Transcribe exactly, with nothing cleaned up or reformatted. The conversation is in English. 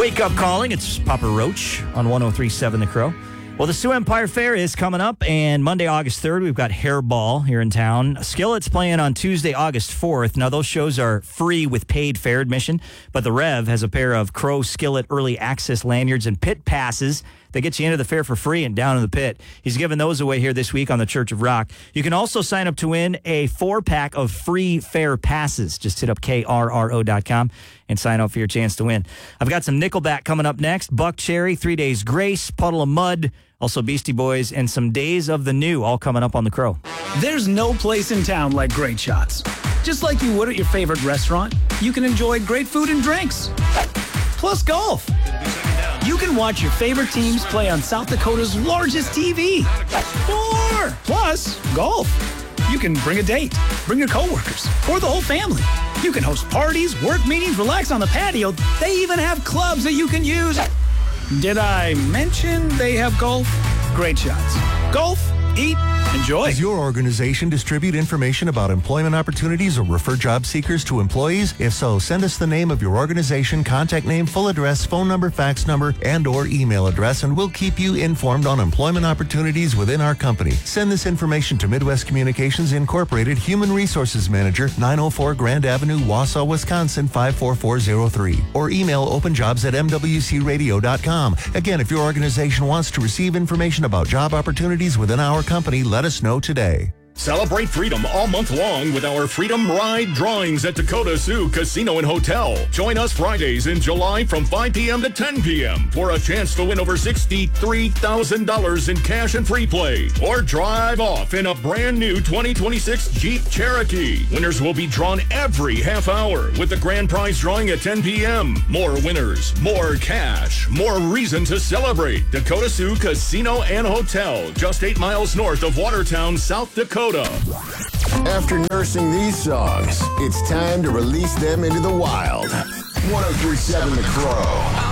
Wake Up Calling. It's Papa Roach on one oh three point seven The Crow. Well, the Sioux Empire Fair is coming up, and Monday, August third, we've got Hairball here in town. Skillet's playing on Tuesday, August fourth. Now, those shows are free with paid fair admission, but the Rev has a pair of Crow Skillet early access lanyards and pit passes that get you into the fair for free and down in the pit. He's giving those away here this week on the Church of Rock. You can also sign up to win a four-pack of free fair passes. Just hit up K R R O dot com and sign up for your chance to win. I've got some Nickelback coming up next. Buck Cherry, Three Days Grace, Puddle of Mud, also Beastie Boys, and some Days of the New, all coming up on The Crow. There's no place in town like Great Shots. Just like you would at your favorite restaurant, you can enjoy great food and drinks. Plus golf. You can watch your favorite teams play on South Dakota's largest T V. More! Plus, golf. You can bring a date, bring your coworkers, or the whole family. You can host parties, work meetings, relax on the patio. They even have clubs that you can use. Did I mention they have golf? Great Shots. Golf, eat, enjoy. Does your organization distribute information about employment opportunities or refer job seekers to employees? If so, send us the name of your organization, contact name, full address, phone number, fax number, and or email address, and we'll keep you informed on employment opportunities within our company. Send this information to Midwest Communications Incorporated, Human Resources Manager, nine oh four Grand Avenue, Wausau, Wisconsin, five four four zero three, or email openjobs at m w c radio dot com. Again, if your organization wants to receive information about job opportunities within our company, let us know today. Celebrate freedom all month long with our Freedom Ride drawings at Dakota Sioux Casino and Hotel. Join us Fridays in July from five p.m. to ten p.m. for a chance to win over sixty-three thousand dollars in cash and free play. Or drive off in a brand new twenty twenty-six Jeep Cherokee. Winners will be drawn every half hour with the grand prize drawing at ten p.m. More winners, more cash, more reason to celebrate. Dakota Sioux Casino and Hotel, just eight miles north of Watertown, South Dakota. After nursing these songs, it's time to release them into the wild. one oh three point seven The Crow.